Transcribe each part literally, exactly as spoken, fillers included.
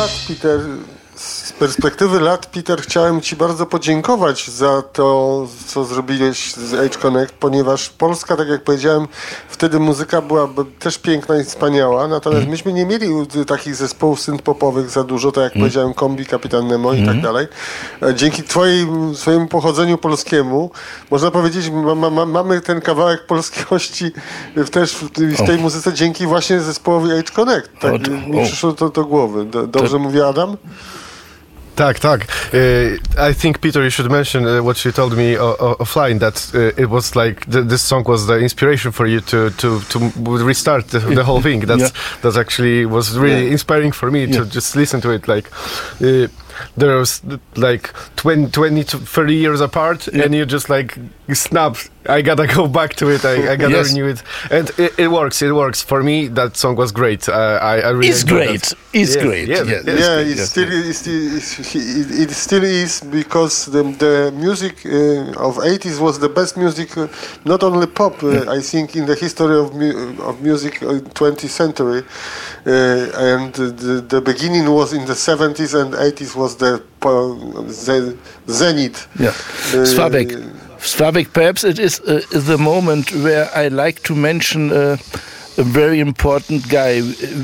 lat, Peter, z perspektywy lat, Peter, chciałem Ci bardzo podziękować za to, co zrobiłeś z Age Connect, ponieważ Polska, tak jak powiedziałem, wtedy muzyka była też piękna i wspaniała, natomiast mm. myśmy nie mieli takich zespołów synth-popowych za dużo, tak jak mm. powiedziałem, Kombi, Kapitan Nemo i mm. tak dalej. Dzięki twojej, twojemu pochodzeniu polskiemu, można powiedzieć, ma, ma, mamy ten kawałek polskości też w, w tej oh. muzyce dzięki właśnie zespołowi Age Connect. Tak oh, mi oh. przyszło to do głowy. Do, dobrze to... mówię, Adam? Tak, tak. Uh, I think, Peter, you should mention uh, what you told me uh, offline, that uh, it was like th- this song was the inspiration for you to to, to restart the, the whole thing. That's yeah. that actually was really yeah. inspiring for me yeah. to just listen to it. Like uh, there was like twenty, twenty to thirty years apart, yeah. and you just like snap. I gotta go back to it. I, I gotta yes. renew it, and it, it works. It works for me. That song was great. Uh, I, I really. It's great. That. It's yeah. great. Yeah, yeah, yeah it yes. still is. It, it still is because the the music uh, of eighties was the best music, uh, not only pop. Uh, yeah. I think in the history of mu- of music, uh, twentieth century, uh, and the, the beginning was in the seventies and eighties was the uh, the zenith. Yeah, uh, Slavik. Slavik, perhaps it is uh, the moment where I like to mention uh, a very important guy.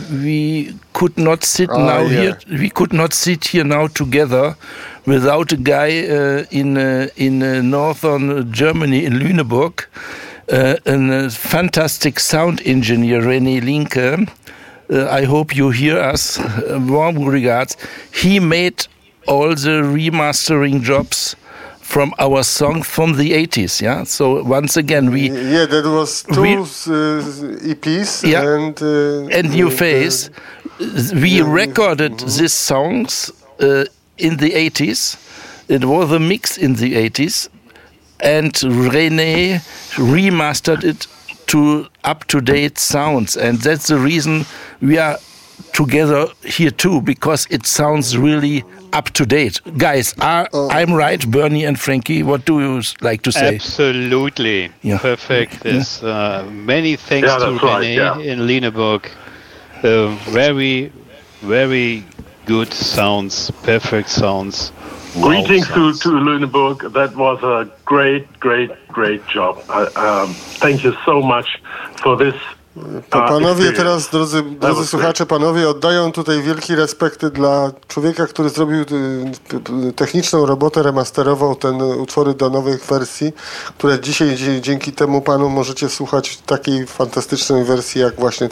We could not sit oh, now yeah. here. We could not sit here now together without a guy uh, in uh, in uh, northern Germany, in Lüneburg, uh, a fantastic sound engineer, René Linke. Uh, I hope you hear us. Uh, warm regards. He made all the remastering jobs from our song from the eighties, yeah. So once again, we yeah, that was two we, uh, E Ps yeah, and uh, and New Face. Uh, we yeah, recorded mm-hmm. these songs uh, in the eighties. It was a mix in the eighties, and René remastered it to up-to-date sounds, and that's the reason we are together here too, because it sounds really up to date. Guys, are, oh. I'm right, Bernie and Frankie? What do you like to say? Absolutely. Yeah. Perfect. There's uh, many thanks yeah, to René right, yeah. in Lüneburg. Uh, very, very good sounds, perfect sounds. Wow, Greetings sounds. to, to Lüneburg. That was a great, great, great job. Uh, um, thank you so much for this. Panowie teraz, drodzy, drodzy słuchacze, panowie oddają tutaj wielki respekt dla człowieka, który zrobił techniczną robotę, remasterował te utwory do nowych wersji, które dzisiaj dzięki temu panu możecie słuchać takiej fantastycznej wersji, jak właśnie